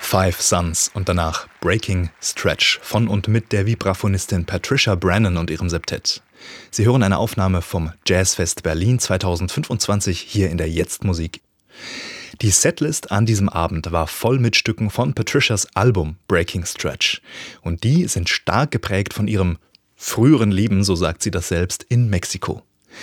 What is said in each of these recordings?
Five Sons und danach Breaking Stretch von und mit der Vibraphonistin Patricia Brennan und ihrem Septett. Sie hören eine Aufnahme vom Jazzfest Berlin 2025 hier in der Jetzt-Musik. Die Setlist an diesem Abend war voll mit Stücken von Patricias Album Breaking Stretch. Und die sind stark geprägt von ihrem früheren Leben, so sagt sie das selbst, in Mexiko.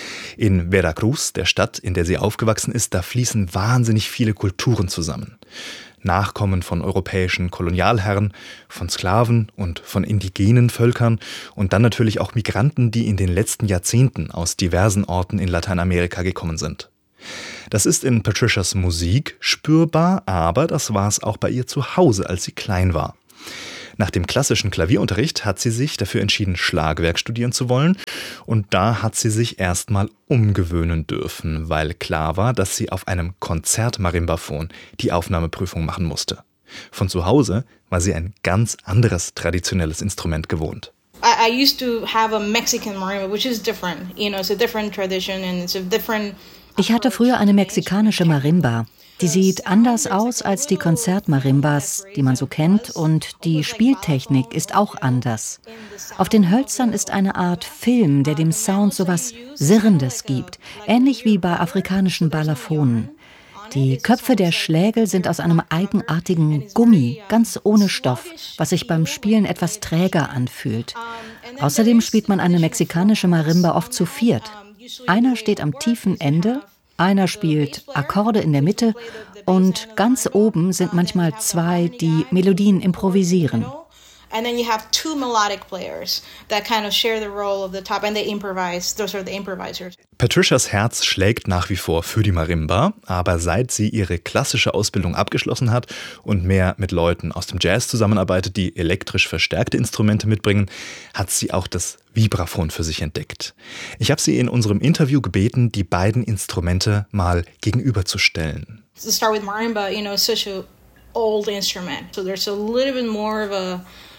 In Veracruz, der Stadt, in der sie aufgewachsen ist, da fließen wahnsinnig viele Kulturen zusammen. Nachkommen von europäischen Kolonialherren, von Sklaven und von indigenen Völkern und dann natürlich auch Migranten, die in den letzten Jahrzehnten aus diversen Orten in Lateinamerika gekommen sind. Das ist in Patricias Musik spürbar, aber das war es auch bei ihr zu Hause, als sie klein war. Nach dem klassischen Klavierunterricht hat sie sich dafür entschieden, Schlagwerk studieren zu wollen. Und da hat sie sich erstmal umgewöhnen dürfen, weil klar war, dass sie auf einem Konzert-Marimbaphon die Aufnahmeprüfung machen musste. Von zu Hause war sie ein ganz anderes traditionelles Instrument gewohnt. I used to have a Mexican marimba, which is different. You know, it's a different tradition and it's a different. Ich hatte früher eine mexikanische Marimba. Die sieht anders aus als die Konzertmarimbas, die man so kennt, und die Spieltechnik ist auch anders. Auf den Hölzern ist eine Art Film, der dem Sound so was Sirrendes gibt, ähnlich wie bei afrikanischen Balaffonen. Die Köpfe der Schlägel sind aus einem eigenartigen Gummi, ganz ohne Stoff, was sich beim Spielen etwas träger anfühlt. Außerdem spielt man eine mexikanische Marimba oft zu viert. Einer steht am tiefen Ende, einer spielt Akkorde in der Mitte und ganz oben sind manchmal zwei, die Melodien improvisieren. And then you have two melodic players that kind of share the role of the top and they improvise. Those are the improvisers. Patricias Herz schlägt nach wie vor für die Marimba, aber seit sie ihre klassische Ausbildung abgeschlossen hat und mehr mit Leuten aus dem Jazz zusammenarbeitet, die elektrisch verstärkte Instrumente mitbringen, hat sie auch das Vibraphon für sich entdeckt. Ich habe sie in unserem Interview gebeten, die beiden Instrumente mal gegenüberzustellen. To start with marimba, you know, it's such an old instrument. So there's a little bit more of a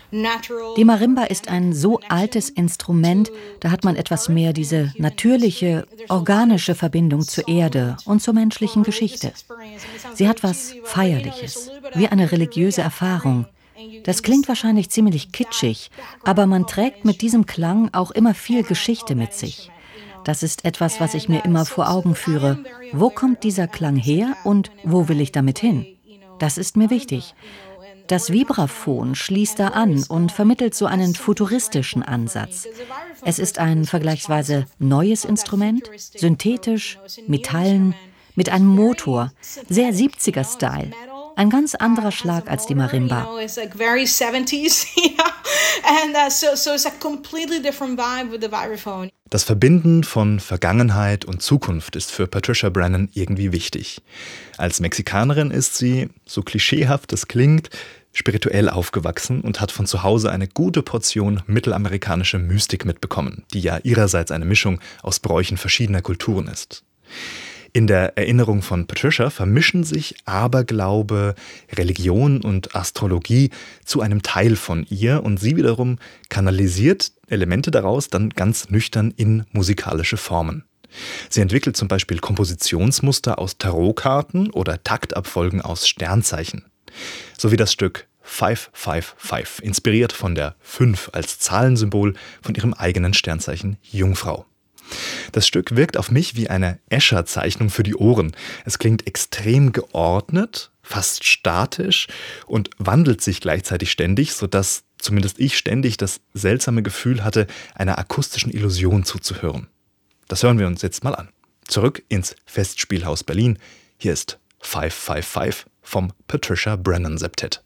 Die Marimba ist ein so altes Instrument, da hat man etwas mehr diese natürliche, organische Verbindung zur Erde und zur menschlichen Geschichte. Sie hat was Feierliches, wie eine religiöse Erfahrung. Das klingt wahrscheinlich ziemlich kitschig, aber man trägt mit diesem Klang auch immer viel Geschichte mit sich. Das ist etwas, was ich mir immer vor Augen führe. Wo kommt dieser Klang her und wo will ich damit hin? Das ist mir wichtig. Das Vibraphon schließt da an und vermittelt so einen futuristischen Ansatz. Es ist ein vergleichsweise neues Instrument, synthetisch, Metallen, mit einem Motor, sehr 70er-Style. Ein ganz anderer Schlag als die Marimba. Das Verbinden von Vergangenheit und Zukunft ist für Patricia Brennan irgendwie wichtig. Als Mexikanerin ist sie, so klischeehaft es klingt, spirituell aufgewachsen und hat von zu Hause eine gute Portion mittelamerikanische Mystik mitbekommen, die ja ihrerseits eine Mischung aus Bräuchen verschiedener Kulturen ist. In der Erinnerung von Patricia vermischen sich Aberglaube, Religion und Astrologie zu einem Teil von ihr und sie wiederum kanalisiert Elemente daraus dann ganz nüchtern in musikalische Formen. Sie entwickelt zum Beispiel Kompositionsmuster aus Tarotkarten oder Taktabfolgen aus Sternzeichen. So wie das Stück 555, inspiriert von der 5 als Zahlensymbol von ihrem eigenen Sternzeichen Jungfrau. Das Stück wirkt auf mich wie eine Escher-Zeichnung für die Ohren. Es klingt extrem geordnet, fast statisch und wandelt sich gleichzeitig ständig, sodass zumindest ich ständig das seltsame Gefühl hatte, einer akustischen Illusion zuzuhören. Das hören wir uns jetzt mal an. Zurück ins Festspielhaus Berlin. Hier ist 555 vom Patricia Brennan Septett.